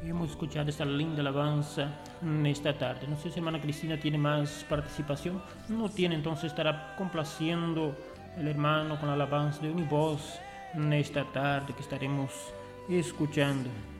Hemos escuchado esta linda alabanza esta tarde. No sé si hermana Cristina tiene más participación. No tiene, entonces estará complaciendo el hermano con la alabanza de Univoz esta tarde que estaremos escuchando.